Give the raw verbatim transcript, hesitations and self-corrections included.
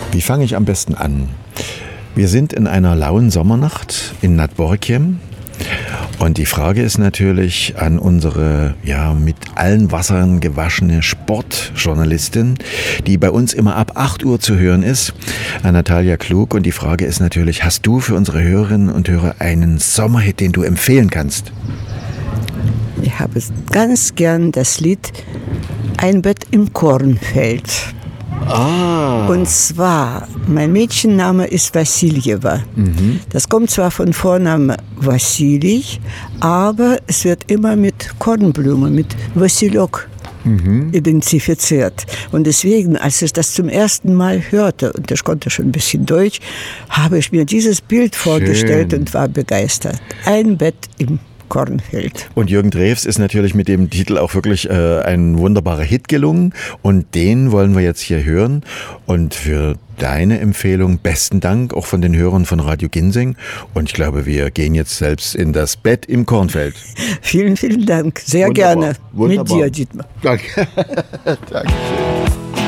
Wie fange ich am besten an? Wir sind in einer lauen Sommernacht in Nad Borkiem. Und die Frage ist natürlich an unsere ja mit allen Wassern gewaschene Sportjournalistin, die bei uns immer ab acht Uhr zu hören ist, an Natalia Klug. Und die Frage ist natürlich, hast du für unsere Hörerinnen und Hörer einen Sommerhit, den du empfehlen kannst? Ich habe ganz gern das Lied Ein Bett im Kornfeld. Ah. Und zwar, mein Mädchenname ist Wassiljeva. Mhm. Das kommt zwar von Vornamen Wassili, aber es wird immer mit Kornblume, mit Wassiljok mhm. identifiziert. Und deswegen, als ich das zum ersten Mal hörte, und ich konnte schon ein bisschen Deutsch, habe ich mir dieses Bild vorgestellt Schön. Und war begeistert. Ein Bett im Kornfeld. Und Jürgen Drews ist natürlich mit dem Titel auch wirklich äh, ein wunderbarer Hit gelungen. Und den wollen wir jetzt hier hören. Und für deine Empfehlung besten Dank auch von den Hörern von Radio Ginseng. Und ich glaube, wir gehen jetzt selbst in das Bett im Kornfeld. Vielen, vielen Dank. Sehr Wunderbar. gerne. Wunderbar. Mit dir, Dietmar. Danke. Dankeschön.